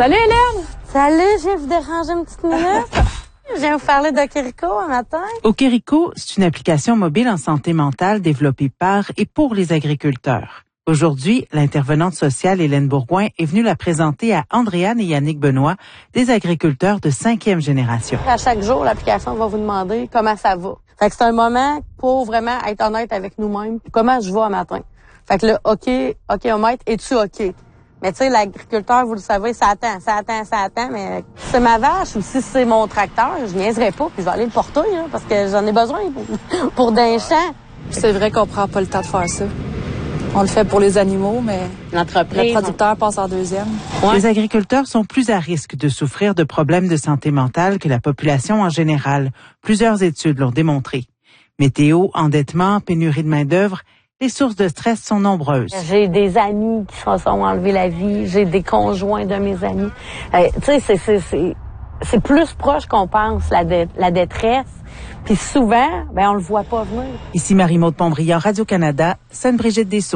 Salut Hélène! Salut, je viens vous déranger une petite minute. Je viens vous parler d'Okerico un matin. Okerico, c'est une application mobile en santé mentale développée par et pour les agriculteurs. Aujourd'hui, l'intervenante sociale Hélène Bourgoin est venue la présenter à Andréane et Yannick Benoît, des agriculteurs de 5e génération. À chaque jour, l'application va vous demander comment ça va. Fait que c'est un moment pour vraiment être honnête avec nous-mêmes. Comment je vais un matin? Fait que là, OK, maître, es-tu OK? Mais tu sais, l'agriculteur, vous le savez, ça attend. Mais si c'est ma vache ou si c'est mon tracteur, je niaiserai pas, puis je vais aller le porter, là, parce que j'en ai besoin pour d'un champ. C'est vrai qu'on prend pas le temps de faire ça. On le fait pour les animaux, mais le producteur passe en deuxième. Ouais. Les agriculteurs sont plus à risque de souffrir de problèmes de santé mentale que la population en général. Plusieurs études l'ont démontré. Météo, endettement, pénurie de main-d'œuvre, les sources de stress sont nombreuses. J'ai des amis qui se sont enlevés la vie. J'ai des conjoints de mes amis. Tu sais, c'est plus proche qu'on pense, la détresse. Puis souvent, on le voit pas venir. Ici Marie-Maude Pontbriand, Radio-Canada, Sainte-Brigitte-des-Sceaux.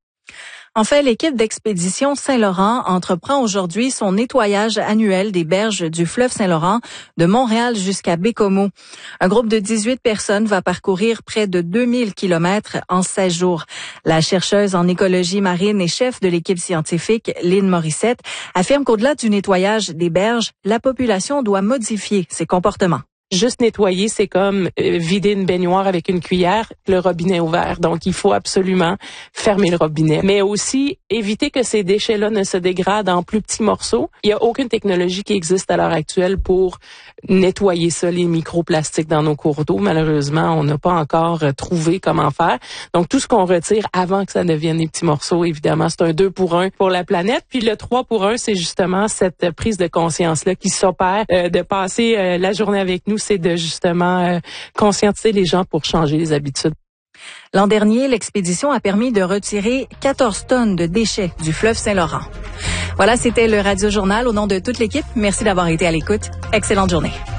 En fait, l'équipe d'Expédition Saint-Laurent entreprend aujourd'hui son nettoyage annuel des berges du fleuve Saint-Laurent de Montréal jusqu'à Bécomo. Un groupe de 18 personnes va parcourir près de 2000 kilomètres en 16 jours. La chercheuse en écologie marine et chef de l'équipe scientifique, Lynn Morissette, affirme qu'au-delà du nettoyage des berges, la population doit modifier ses comportements. Juste nettoyer, c'est comme vider une baignoire avec une cuillère, le robinet ouvert. Donc, il faut absolument fermer le robinet. Mais aussi, éviter que ces déchets-là ne se dégradent en plus petits morceaux. Il n'y a aucune technologie qui existe à l'heure actuelle pour nettoyer ça, les microplastiques dans nos cours d'eau. Malheureusement, on n'a pas encore trouvé comment faire. Donc, tout ce qu'on retire avant que ça devienne des petits morceaux, évidemment, c'est un 2 pour 1 pour la planète. Puis le 3 pour 1, c'est justement cette prise de conscience-là qui s'opère, de passer la journée avec nous, c'est de justement conscientiser les gens pour changer les habitudes. L'an dernier, l'expédition a permis de retirer 14 tonnes de déchets du fleuve Saint-Laurent. Voilà, c'était le Radio Journal. Au nom de toute l'équipe, merci d'avoir été à l'écoute. Excellente journée.